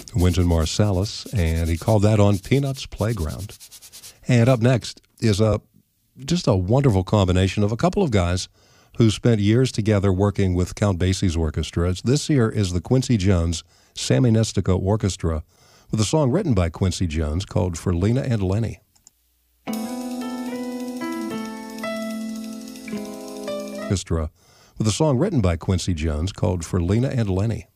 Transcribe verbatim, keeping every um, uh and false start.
Wynton Marsalis, and he called that on Peanuts Playground. And up next is a just a wonderful combination of a couple of guys who spent years together working with Count Basie's orchestra. This here is the Quincy Jones Sammy Nestico Orchestra with a song written by Quincy Jones called For Lena and Lenny. Orchestra with a song written by Quincy Jones called For Lena and Lenny.